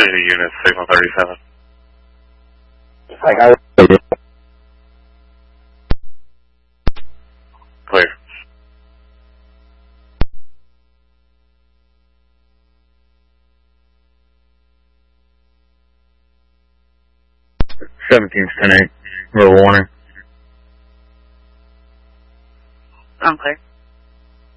to unit signal 37. I got it. Clear. Seventeen's 10-8. Roll warning. I'm clear.